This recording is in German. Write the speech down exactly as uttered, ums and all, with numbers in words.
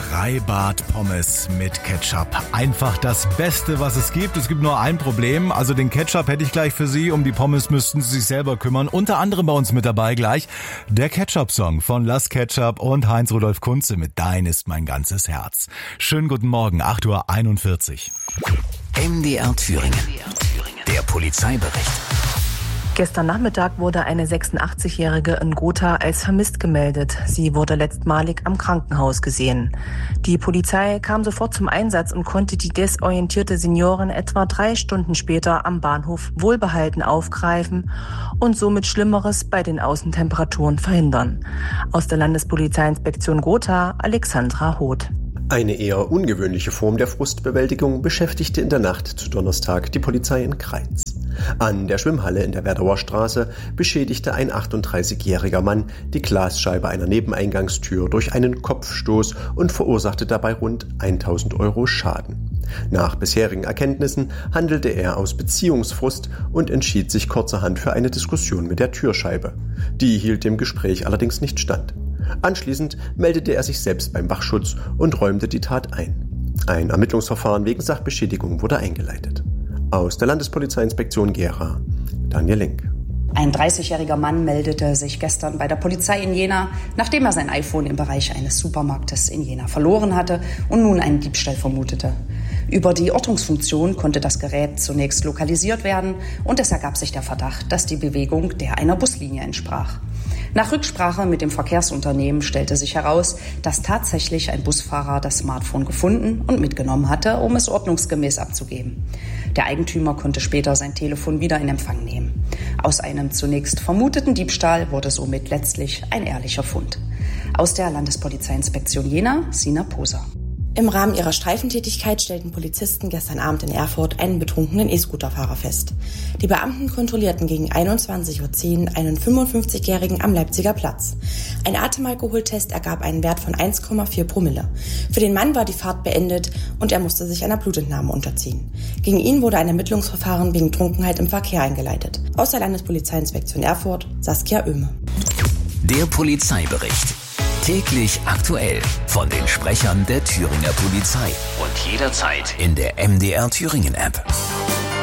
Freibad-Pommes mit Ketchup. Einfach das Beste, was es gibt. Es gibt nur ein Problem. Also den Ketchup hätte ich gleich für Sie. Um die Pommes müssten Sie sich selber kümmern. Unter anderem bei uns mit dabei gleich der Ketchup-Song von Las Ketchup und Heinz-Rudolf Kunze mit Dein ist mein ganzes Herz. Schönen guten Morgen, acht Uhr einundvierzig. M D R Thüringen. Der Polizeibericht. Gestern Nachmittag wurde eine sechsundachtzig-Jährige in Gotha als vermisst gemeldet. Sie wurde letztmalig am Krankenhaus gesehen. Die Polizei kam sofort zum Einsatz und konnte die desorientierte Seniorin etwa drei Stunden später am Bahnhof wohlbehalten aufgreifen und somit Schlimmeres bei den Außentemperaturen verhindern. Aus der Landespolizeiinspektion Gotha, Alexandra Hoth. Eine eher ungewöhnliche Form der Frustbewältigung beschäftigte in der Nacht zu Donnerstag die Polizei in Kreitz. An der Schwimmhalle in der Werdauer Straße beschädigte ein achtunddreißigjähriger Mann die Glasscheibe einer Nebeneingangstür durch einen Kopfstoß und verursachte dabei rund tausend Euro Schaden. Nach bisherigen Erkenntnissen handelte er aus Beziehungsfrust und entschied sich kurzerhand für eine Diskussion mit der Türscheibe. Die hielt dem Gespräch allerdings nicht stand. Anschließend meldete er sich selbst beim Wachschutz und räumte die Tat ein. Ein Ermittlungsverfahren wegen Sachbeschädigung wurde eingeleitet. Aus der Landespolizeiinspektion Gera, Daniel Link. Ein dreißigjähriger Mann meldete sich gestern bei der Polizei in Jena, nachdem er sein iPhone im Bereich eines Supermarktes in Jena verloren hatte und nun einen Diebstahl vermutete. Über die Ortungsfunktion konnte das Gerät zunächst lokalisiert werden und es ergab sich der Verdacht, dass die Bewegung der einer Buslinie entsprach. Nach Rücksprache mit dem Verkehrsunternehmen stellte sich heraus, dass tatsächlich ein Busfahrer das Smartphone gefunden und mitgenommen hatte, um es ordnungsgemäß abzugeben. Der Eigentümer konnte später sein Telefon wieder in Empfang nehmen. Aus einem zunächst vermuteten Diebstahl wurde somit letztlich ein ehrlicher Fund. Aus der Landespolizeiinspektion Jena, Sina Poser. Im Rahmen ihrer Streifentätigkeit stellten Polizisten gestern Abend in Erfurt einen betrunkenen E-Scooterfahrer fest. Die Beamten kontrollierten gegen einundzwanzig Uhr zehn einen fünfundfünfzigjährigen am Leipziger Platz. Ein Atemalkoholtest ergab einen Wert von eins Komma vier Promille. Für den Mann war die Fahrt beendet und er musste sich einer Blutentnahme unterziehen. Gegen ihn wurde ein Ermittlungsverfahren wegen Trunkenheit im Verkehr eingeleitet. Aus der Landespolizeiinspektion Erfurt, Saskia Oehme. Der Polizeibericht. Täglich aktuell von den Sprechern der Thüringer Polizei und jederzeit in der M D R Thüringen App.